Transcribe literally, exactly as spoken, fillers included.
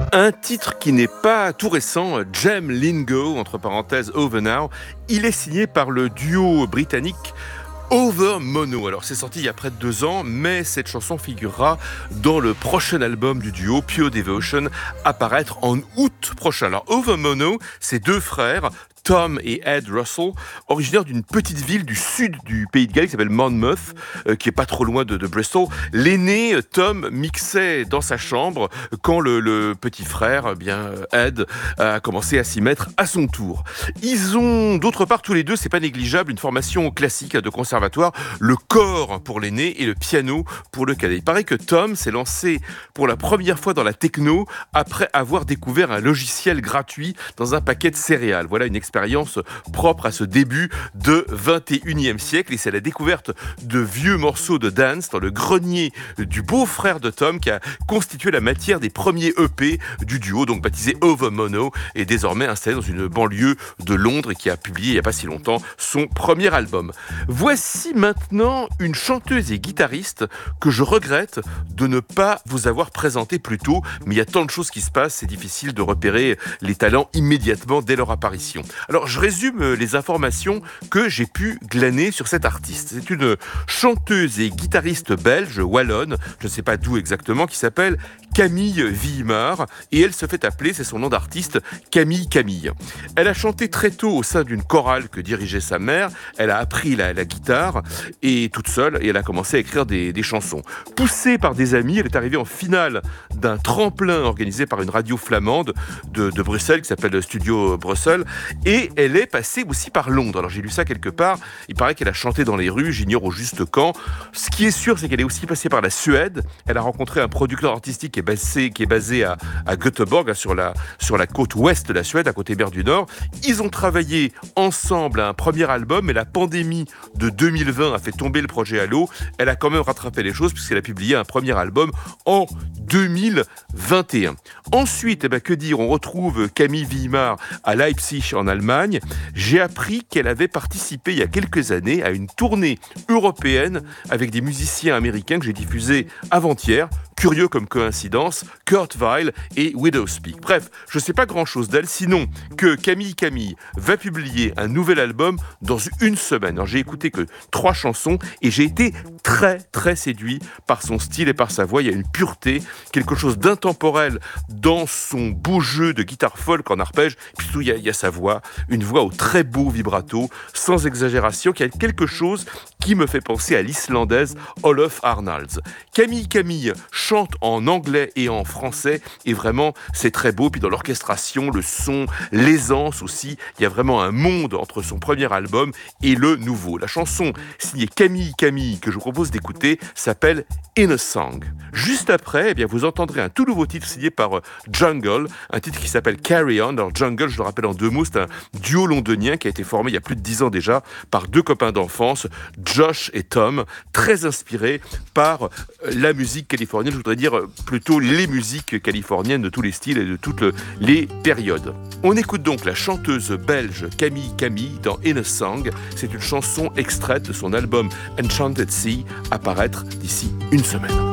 Un titre qui n'est pas tout récent, Jem Lingo, entre parenthèses Over Now, il est signé par le duo britannique Over Mono. Alors c'est sorti il y a près de deux ans, mais cette chanson figurera dans le prochain album du duo Pure Devotion, à paraître en août prochain. Alors Over Mono, c'est deux frères, Tom et Ed Russell, originaires d'une petite ville du sud du pays de Galles qui s'appelle Monmouth, euh, qui est pas trop loin de, de Bristol. L'aîné, Tom, mixait dans sa chambre quand le, le petit frère, eh bien Ed, a commencé à s'y mettre à son tour. Ils ont, d'autre part, tous les deux, c'est pas négligeable, une formation classique de conservatoire, le corps pour l'aîné et le piano pour le cadet. Il paraît que Tom s'est lancé pour la première fois dans la techno après avoir découvert un logiciel gratuit dans un paquet de céréales. Voilà une expérience propre à ce début de vingt et unième siècle, et c'est la découverte de vieux morceaux de dance dans le grenier du beau-frère de Tom qui a constitué la matière des premiers E P du duo, donc baptisé Over Mono, et désormais installé dans une banlieue de Londres et qui a publié il n'y a pas si longtemps son premier album. Voici maintenant une chanteuse et guitariste que je regrette de ne pas vous avoir présentée plus tôt, mais il y a tant de choses qui se passent, c'est difficile de repérer les talents immédiatement dès leur apparition. Alors, je résume les informations que j'ai pu glaner sur cette artiste. C'est une chanteuse et guitariste belge, wallonne, je ne sais pas d'où exactement, qui s'appelle Camille Villemard, et elle se fait appeler, c'est son nom d'artiste, Camille Camille. Elle a chanté très tôt au sein d'une chorale que dirigeait sa mère, elle a appris la, la guitare, et toute seule, et elle a commencé à écrire des, des chansons. Poussée par des amis, elle est arrivée en finale d'un tremplin organisé par une radio flamande de, de Bruxelles, qui s'appelle Studio Bruxelles, et elle est passée aussi par Londres. Alors j'ai lu ça quelque part, il paraît qu'elle a chanté dans les rues, j'ignore au juste quand. Ce qui est sûr, c'est qu'elle est aussi passée par la Suède, elle a rencontré un producteur artistique qui est basé, qui est basé à, à Göteborg, sur la, sur la côte ouest de la Suède, à côté mer du Nord. Ils ont travaillé ensemble à un premier album, mais la pandémie de deux mille vingt a fait tomber le projet à l'eau. Elle a quand même rattrapé les choses puisqu'elle a publié un premier album en deux mille vingt et un. Ensuite, eh ben, que dire, on retrouve Camille Villemard à Leipzig en Allemagne. J'ai appris qu'elle avait participé il y a quelques années à une tournée européenne avec des musiciens américains que j'ai diffusés avant-hier. Curieux comme coïncidence, Kurt Weill et Widowspeak. Bref, je ne sais pas grand-chose d'elle, sinon que Camille Camille va publier un nouvel album dans une semaine. Alors, j'ai écouté que trois chansons et j'ai été très très séduit par son style et par sa voix. Il y a une pureté, quelque chose d'intemporel dans son beau jeu de guitare folk en arpège. Puis surtout, il y a, il y a sa voix, une voix au très beau vibrato, sans exagération, qui a quelque chose qui me fait penser à l'islandaise Olof Arnalds. Camille Camille chante en anglais et en français, et vraiment, c'est très beau. Puis dans l'orchestration, le son, l'aisance aussi, il y a vraiment un monde entre son premier album et le nouveau. La chanson signée Camille Camille, que je vous propose d'écouter, s'appelle In a Song. Juste après, eh bien, vous entendrez un tout nouveau titre signé par euh, Jungle, un titre qui s'appelle Carry On. Alors Jungle, je le rappelle en deux mots, c'est un duo londonien qui a été formé il y a plus de dix ans déjà par deux copains d'enfance, Josh et Tom, très inspirés par euh, la musique californienne, je voudrais dire euh, plutôt les musiques californiennes de tous les styles et de toutes le- les périodes. On écoute donc la chanteuse belge Camille Camille dans In a Song. C'est une chanson extraite de son album Enchanted Sea, à paraître d'ici une semaine.